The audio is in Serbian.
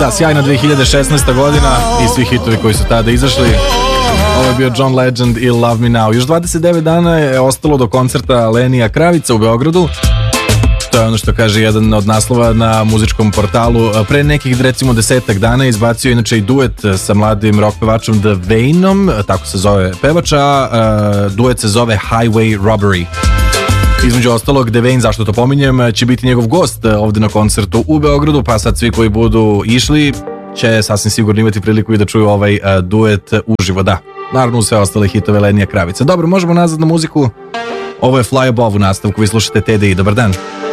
Da, sjajna 2016. godina i svi hitovi koji su tada izašli. Ovo je bio John Legend i Love Me Now. Još 29 dana je ostalo do koncerta Lenija Kravica u Beogradu. To je ono što kaže jedan od naslova na muzičkom portalu. Pre nekih recimo 10 dana izbacio inače i duet sa mladim rock pevačom The Vainom, tako se zove pevača. Duet se zove Highway Robbery. Između ostalog, The Vain, zašto to pominjem, će biti njegov gost ovde na koncertu u Beogradu, pa sad svi koji budu išli će sasvim sigurno imati priliku i da čuju ovaj duet uživo, da. Naravno uz sve ostale hitove Lenija Kravica. Dobro, možemo nazad na muziku. Ovo je Fly Above u nastavku, vi slušate TDI. Dobar dan.